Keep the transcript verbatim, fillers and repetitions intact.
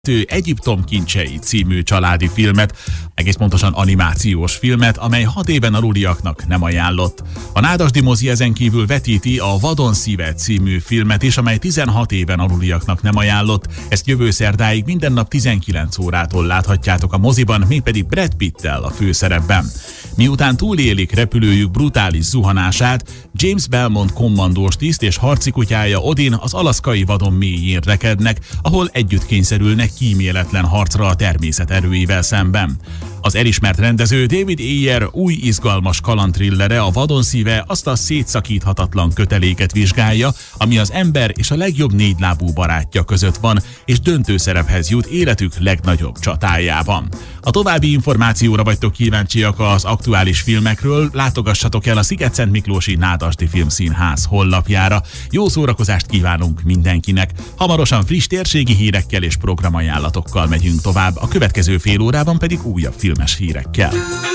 Egyiptom kincsei című családi filmet, egész pontosan animációs filmet, amely hat éven aluliaknak nem ajánlott. A Nádasdy mozi ezen kívül vetíti a Vadon szíve című filmet is, amely tizenhat éven aluliaknak nem ajánlott. Ezt jövő szerdáig minden nap tizenkilenc órától láthatjátok a moziban, mégpedig Brad Pittel a főszerepben. Miután túlélik repülőjük brutális zuhanását, James Belmont kommandós tiszt és harci kutyája Odin az alaszkai vadon mélyén rekednek, ahol együtt kényszerülnek kíméletlen harcra a természet erőivel szemben. Az elismert rendező David Ayer új izgalmas kalandtrillere, a Vadon szíve azt a szétszakíthatatlan köteléket vizsgálja, ami az ember és a legjobb négylábú barátja között van, és döntő szerephez jut életük legnagyobb csatájában. A további információra vagytok kíváncsiak az aktuális filmekről, látogassatok el a Szigetszentmiklósi Nádasdy Filmszínház honlapjára. Jó szórakozást kívánunk mindenkinek! Hamarosan friss térségi hírekkel és programajánlatokkal megyünk tovább, a következő fél órában pedig újabb filmes hírekkel.